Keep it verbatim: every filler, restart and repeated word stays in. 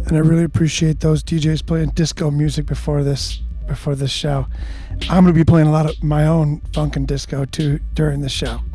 and I really appreciate those D Js playing disco music before this before this show. I'm going to be playing a lot of my own funk and disco too during the show.